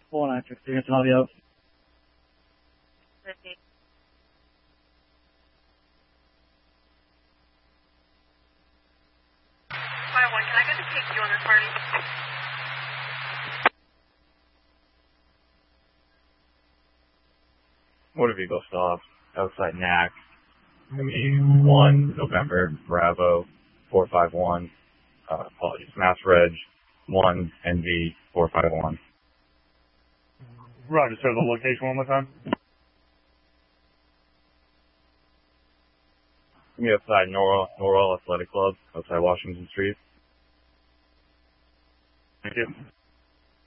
496, here to Navio. 50. One, can I get the PQ on this party? Motor vehicle stop outside NAC. 1 November Bravo 451. Apologies. Mass Reg 1 NV 451. Roger, sir. The location one more time. Me outside Norwell Athletic Club outside Washington Street. Thank you.